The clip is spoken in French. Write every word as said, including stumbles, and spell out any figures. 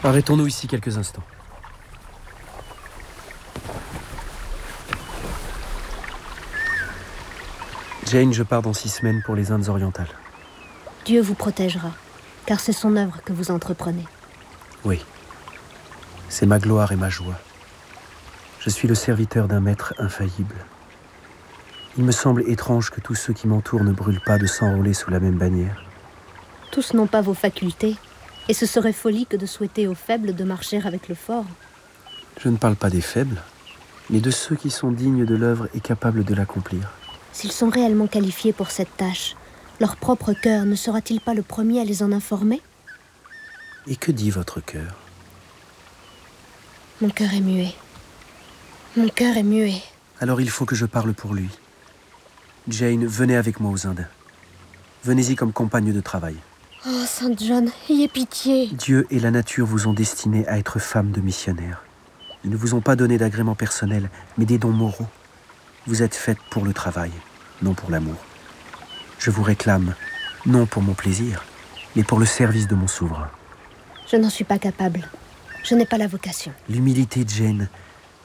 Arrêtons-nous ici quelques instants. Jane, je pars dans six semaines pour les Indes orientales. Dieu vous protégera, car c'est son œuvre que vous entreprenez. Oui. C'est ma gloire et ma joie. Je suis le serviteur d'un maître infaillible. Il me semble étrange que tous ceux qui m'entourent ne brûlent pas de s'enrôler sous la même bannière. Tous n'ont pas vos facultés, et ce serait folie que de souhaiter aux faibles de marcher avec le fort. Je ne parle pas des faibles, mais de ceux qui sont dignes de l'œuvre et capables de l'accomplir. S'ils sont réellement qualifiés pour cette tâche, leur propre cœur ne sera-t-il pas le premier à les en informer ? Et que dit votre cœur ? Mon cœur est muet. Mon cœur est muet. Alors il faut que je parle pour lui. Jane, venez avec moi aux Indes. Venez-y comme compagne de travail. Oh, Saint John, ayez pitié. Dieu et la nature vous ont destiné à être femme de missionnaire. Ils ne vous ont pas donné d'agrément personnel, mais des dons moraux. Vous êtes faite pour le travail, non pour l'amour. Je vous réclame, non pour mon plaisir, mais pour le service de mon souverain. Je n'en suis pas capable. Je n'ai pas la vocation. L'humilité, Jane,